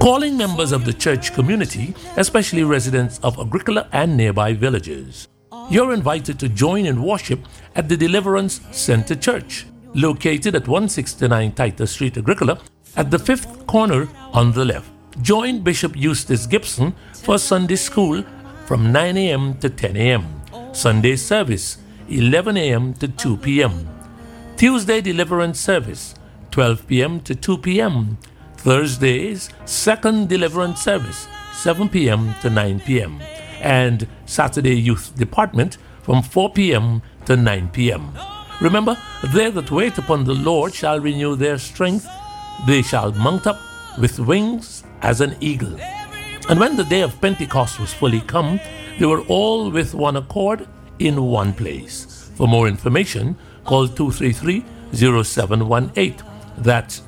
calling members of the church community, especially residents of Agricola and nearby villages. You're invited to join in worship at the Deliverance Center Church, located at 169 Titus Street, Agricola, at the fifth corner on the left. Join Bishop Eustace Gibson for Sunday school from 9 a.m. to 10 a.m. Sunday service, 11 a.m. to 2 p.m. Tuesday deliverance service, 12 p.m. to 2 p.m. Thursdays, second deliverance service, 7 p.m. to 9 p.m. And Saturday youth department from 4 p.m. to 9 p.m. Remember, they that wait upon the Lord shall renew their strength. They shall mount up with wings as an eagle. And when the day of Pentecost was fully come, they were all with one accord in one place. For more information, call 233-0718. That's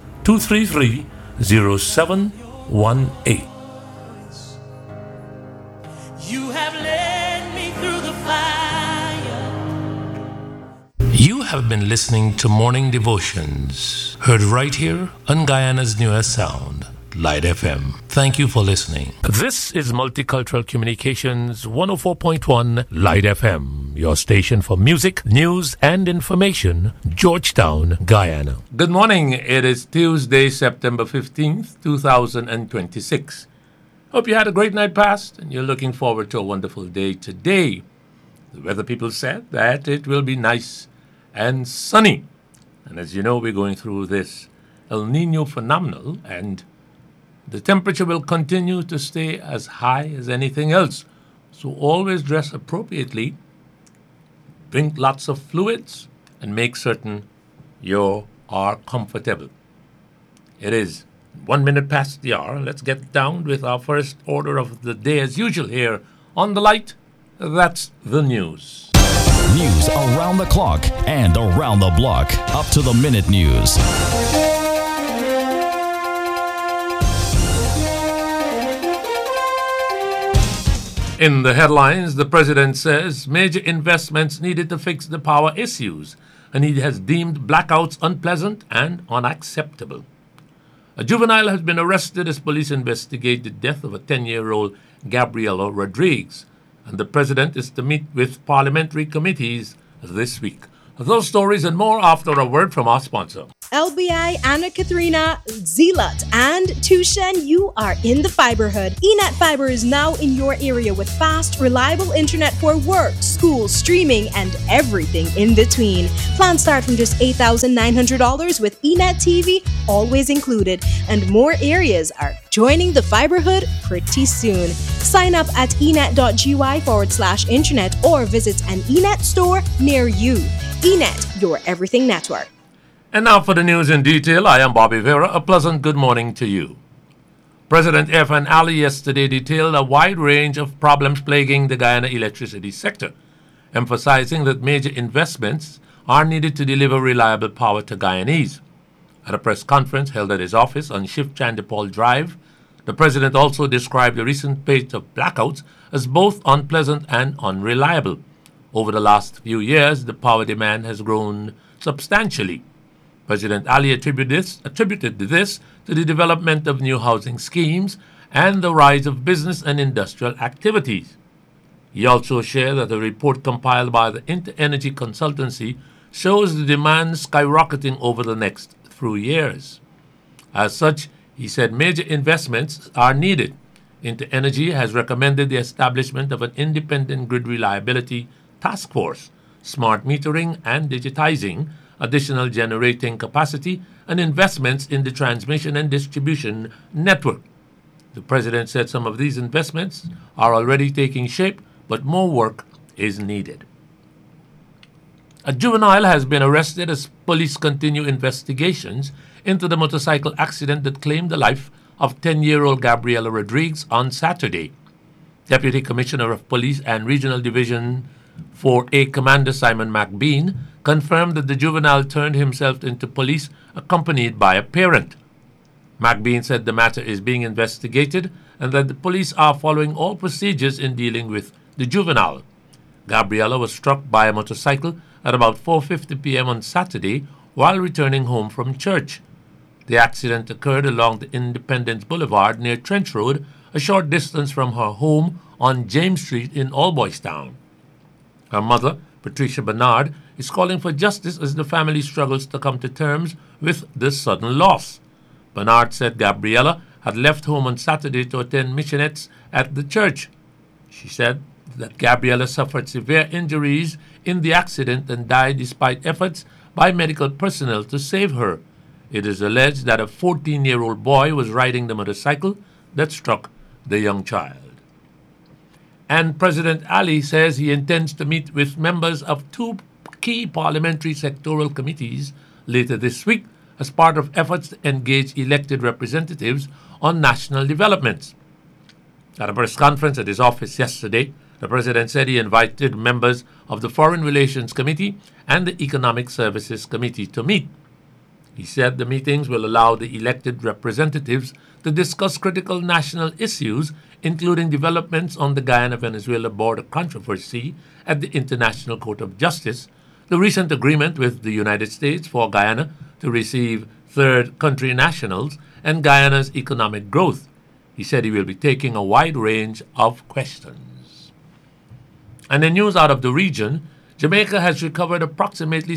233-0718. You have led me through the fire. You have been listening to Morning Devotions, heard right here on Guyana's newest sound, Light FM. Thank you for listening. This is Multicultural Communications 104.1 Light FM, your station for music, news, and information, Georgetown, Guyana. Good morning. It is Tuesday, September 15th, 2026. Hope you had a great night past and you're looking forward to a wonderful day today. The weather people said that it will be nice and sunny. And as you know, we're going through this El Nino phenomenon, and the temperature will continue to stay as high as anything else. So always dress appropriately, drink lots of fluids, and make certain you are comfortable. It is 1 minute past the hour. Let's get down with our first order of the day as usual here on The Light. That's the news. News around the clock and around the block. Up to the minute news. In the headlines, the president says major investments needed to fix the power issues, and he has deemed blackouts unpleasant and unacceptable. A juvenile has been arrested as police investigate the death of a 10-year-old Gabriela Rodriguez, and the president is to meet with parliamentary committees this week. Those stories and more after a word from our sponsor. LBI, Anna Katharina, Zealot, and Tushen, you are in the Fiberhood. eNet Fiber is now in your area with fast, reliable internet for work, school, streaming, and everything in between. Plans start from just $8,900 with eNet TV always included, and more areas are joining the Fiberhood pretty soon. Sign up at enet.gy/internet or visit an eNet store near you. eNet, your everything network. And now for the news in detail, I am Bobby Vera. A pleasant good morning to you. President Irfan Ali yesterday detailed a wide range of problems plaguing the Guyana electricity sector, emphasizing that major investments are needed to deliver reliable power to Guyanese. At a press conference held at his office on Shift Chandipal Drive, the president also described the recent spate of blackouts as both unpleasant and unreliable. Over the last few years, the power demand has grown substantially. President Ali attributed this to the development of new housing schemes and the rise of business and industrial activities. He also shared that a report compiled by the Inter-Energy Consultancy shows the demand skyrocketing over the next few years. As such, he said major investments are needed. Inter-Energy has recommended the establishment of an independent grid reliability task force, smart metering and digitizing, additional generating capacity, and investments in the transmission and distribution network. The president said some of these investments are already taking shape, but more work is needed. A juvenile has been arrested as police continue investigations into the motorcycle accident that claimed the life of 10-year-old Gabriela Rodriguez on Saturday. Deputy Commissioner of Police and Regional Division 4A Commander Simon McBean confirmed that the juvenile turned himself into police accompanied by a parent. McBean said the matter is being investigated and that the police are following all procedures in dealing with the juvenile. Gabriela was struck by a motorcycle at about 4:50 p.m. on Saturday while returning home from church. The accident occurred along the Independence Boulevard near Trench Road, a short distance from her home on James Street in Allboystown. Her mother, Patricia Bernard, is calling for justice as the family struggles to come to terms with this sudden loss. Bernard said Gabriella had left home on Saturday to attend missionettes at the church. She said that Gabriella suffered severe injuries in the accident and died despite efforts by medical personnel to save her. It is alleged that a 14-year-old boy was riding the motorcycle that struck the young child. And President Ali says he intends to meet with members of two key parliamentary sectoral committees later this week as part of efforts to engage elected representatives on national developments. At a press conference at his office yesterday, the president said he invited members of the Foreign Relations Committee and the Economic Services Committee to meet. He said the meetings will allow the elected representatives to discuss critical national issues, including developments on the Guyana-Venezuela border controversy at the International Court of Justice, the recent agreement with the United States for Guyana to receive third country nationals, and Guyana's economic growth. He said he will be taking a wide range of questions. And in news out of the region, Jamaica has recovered approximately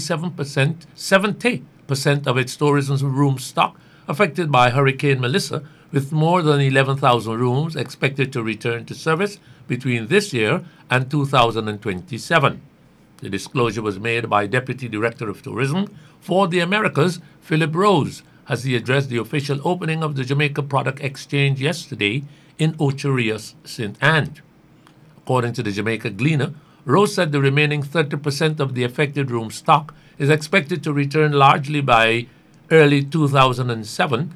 70% of its tourism room stock affected by Hurricane Melissa, with more than 11,000 rooms expected to return to service between this year and 2027. The disclosure was made by Deputy Director of Tourism for the Americas, Philip Rose, as he addressed the official opening of the Jamaica Product Exchange yesterday in Ocho Rios, St. Anne. According to the Jamaica Gleaner, Rose said the remaining 30% of the affected room stock is expected to return largely by early 2027,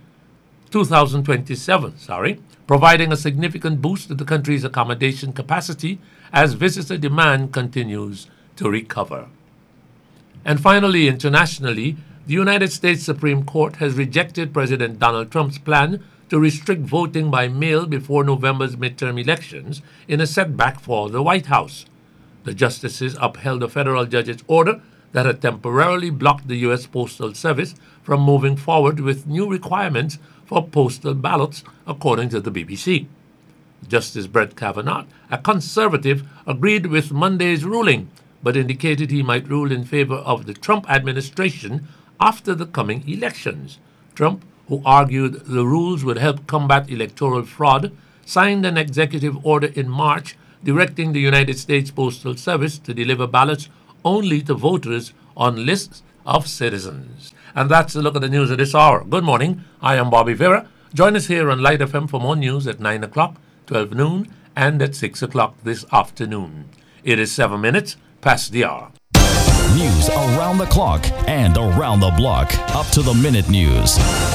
providing a significant boost to the country's accommodation capacity as visitor demand continues to recover. And finally, internationally, the United States Supreme Court has rejected President Donald Trump's plan to restrict voting by mail before November's midterm elections in a setback for the White House. The justices upheld a federal judge's order that had temporarily blocked the U.S. Postal Service from moving forward with new requirements for postal ballots, according to the BBC. Justice Brett Kavanaugh, a conservative, agreed with Monday's ruling, but indicated he might rule in favor of the Trump administration after the coming elections. Trump, who argued the rules would help combat electoral fraud, signed an executive order in March directing the United States Postal Service to deliver ballots only to voters on lists of citizens. And that's a look at the news at this hour. Good morning. I am Bobby Vera. Join us here on Light FM for more news at 9 o'clock, 12 noon, and at 6 o'clock this afternoon. It is 7 minutes past the hour. News around the clock and around the block. Up to the minute news.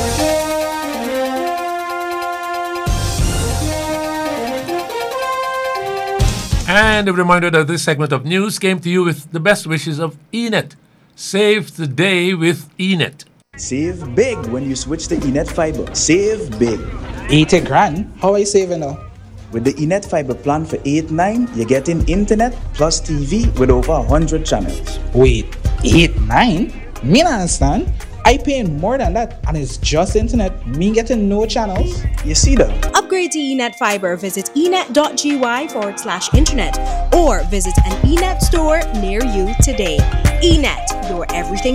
And a reminder that this segment of news came to you with the best wishes of Enet. Save the day with Enet. Save big when you switch to Enet Fiber. Save big. 80 grand? How are you saving now? With the Enet Fiber plan for $8.9, you're getting internet plus TV with over 100 channels. Wait, $8.9? Me not understand. I paying more than that, and it's just internet. Me getting no channels. You see that? Upgrade to Enet Fiber. Visit enet.gy/internet or visit an Enet store near you today. Enet, your everything